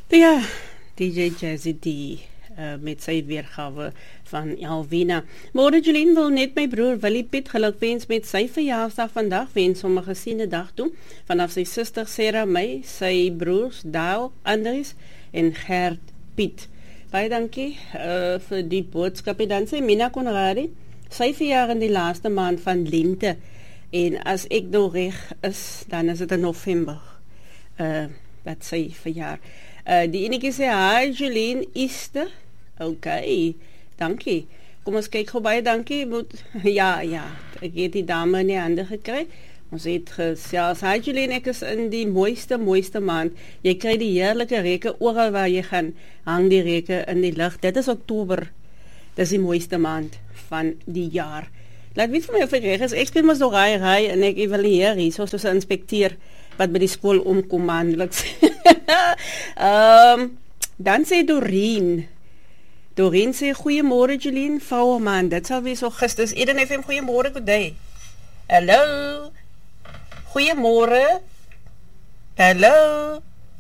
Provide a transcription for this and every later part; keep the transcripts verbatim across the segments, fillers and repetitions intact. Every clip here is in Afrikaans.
Ja, D J Jazzy D uh, met sy weergawe van Alvina. Môre Jolien wil net my broer Willie Piet gelukwens met sy verjaarsdag vandag, wens hom 'n gesiene dag toe. Vanaf sy suster Sarah May, sy broers Dale, Andries en Gert Piet. Baie dankie uh, vir die boodskap. Dan sê Mina Konradi, sy verjaar in die laaste maand van lente. En as ek nou reg is, dan is dit in November. Uh, dat sy verjaar. Uh, die enetjie sê, hi Jolien, Easter. Ok, dankie. Kom ons kyk gou baie, dankie. Moet, ja, ja, ek het die dame in die hande gekry. Ons het gesels, hi Jolien, ek is in die mooiste, mooiste maand. Jy kry die heerlijke reke, oral waar jy gaan, hang die reke in die lucht. Dit is Oktober. Dit is die mooiste maand van die jaar. Laat weet vir my of ek reg is, ek speel mys nog raai, raai, en ek evalueer hier, soos een inspecteer, wat by die skool omkom maandeliks. um, dan sê Doreen, Doreen sê, goeiemorgen Jolien, vrouwe man, dit sal wees Augustus, Eden F M, goeiemorgen, good day. Hallo, goeiemorgen, hallo,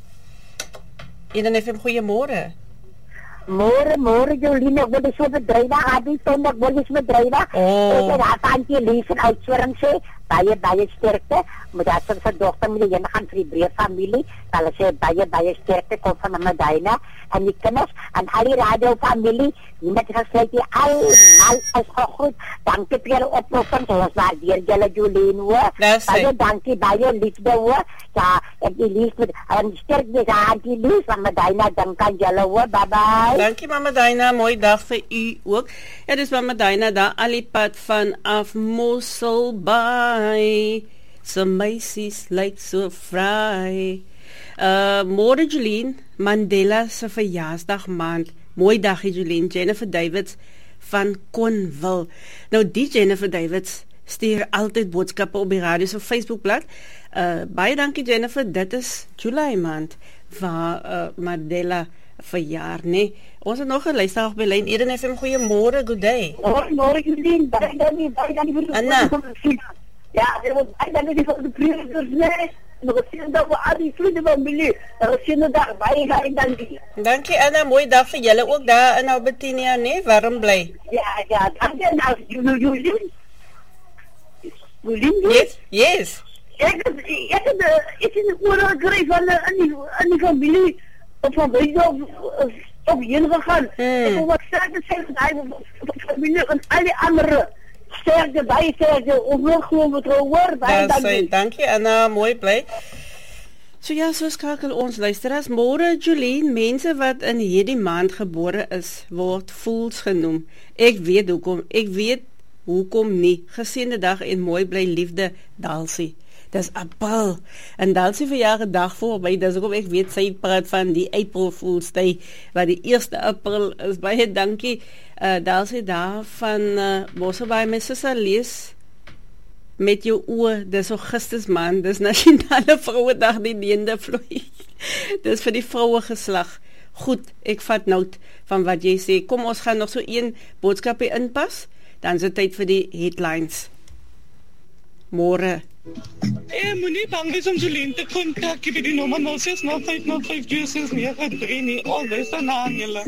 Eden F M, goeiemorgen. Môre, môre Jolien, ek word so bedrywe, Adi, sondag word so bedrywe. Oh. Ek het haar tantjie Lies en Oudtshoorn sê, baie, baie sterkte, moet haar sy dochter moet die gaan vir die breed familie, hulle sê, baie, baie sterkte, kom van my Dina, en die kinders, en al die radio familie, die met gesluit, die allemaal is gegroet, dankie vir julle oplossing, soos waar weer julle Jolien, hoor, baie dankie, baie liefde, hoor, ja, ek die Lies, en sterk wees, Auntie Lies, van my Dina, dank aan julle, hoor, bye bye. Dankie Mama Dina, mooi dag vir u ook. Ja, dis Mama Dina daar al die pad vanaf Mosselbaai. Some meisies lyk so vry. Uh, môre Jolien, Mandela se verjaarsdag maand. Mooi dag Jolien, Jennifer Davids van Conville. Nou die Jennifer Davids stuur altyd boodskappe op die radio se Facebookblad. Uh, baie dankie Jennifer, dit is July maand waar uh, Mandela verjaar, nee. Ons het nog een luisteraar by lyn. Eden F M, goeiemorgen, good day. Môre, môre, Jolien, baie dankie, baie dankie vir die Anna. Ja, dit was baie dankie vir die priesters, nee. Nog een dag vir al die vriende van Billy. Nog een dag, baie, baie dankie. Dankie Anna, mooi dag vir julle ook daar in Albertinia, nee, warm bly. Ja, ja, dankie, nou, Jolien. Jolien, yes, yes. Ek het, ek het, ek het een oorlog gekry van die familie, van Brede op, op heen gegaan. Hmm. Ek wil wat sterkte sê, dat hy familie en al die andere sterkte, baie sterkte, of wil gewoon wat hoor, baie dankie. Dankie Anna, mooi bly. So ja, so skakel ons luisteraars. Môre Jolien, mense wat in hierdie maand gebore is, word fools genoem. Ek weet hoekom, ek weet hoekom nie. Geseënde dag en mooi bly liefde, Dalsie. Dis April, en Dalsie verjaar 'n dag voorby, dis ook ek weet sy praat van die April Fool's Day, wat die eerste April is. Baie dankie, uh, Dalsie daar van uh, Mosselbaai, my sussie lees met jou oor, dis Augustus maand, dis Nasionale Vrouedag, die neende vloei, dis vir die vroue geslag. Goed, ek vat noot van wat jy sê. Kom, ons gaan nog so een boodskapie inpas, dan is dit tyd vir die headlines. Môre. Eh, moenie bang wees om Jolien te kontak, jy weet die nommer nul ses nul vyf nul vyf drie ses nege drie nie, al wees dan aan julle.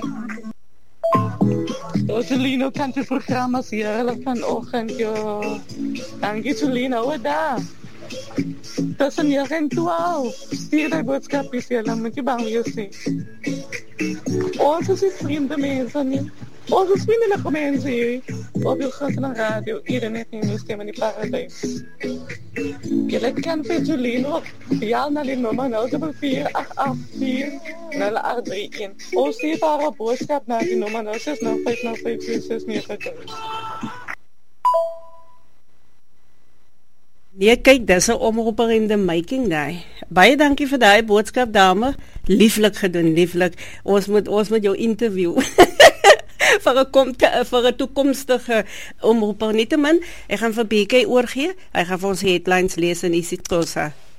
So Jolien, ook kan die programma's heerlijk vanochtend, joh. Dankie Jolien, hou het daar. Tussen negen en twaalf, stuur die boodskapjes, julle, moet jy bang wees nie. Ons is die vreemde mense nie. Ons is vriendelike mense hier, op jou grote radio, hier en net in jou stem in die paradijs. Julle kan vir Jolien ook, bel na die nummer nul vier agt agt vier nul agt drie een. Ons stuur haar een boodskap na die nummer nul ses nul vyf nul vyf drie ses nege drie. Nee, kyk, dis 'n omroeper in the making daai. Baie dankie vir daai boodskap, dame. Lieflik gedoen, lieflik. Ons moet ons moet jou interview. vir 'n kom vir 'n toekomstige omroeper. Nietemin, ek gaan vir B K oorgee. Hy gaan vir ons headlines lees in Isitosa.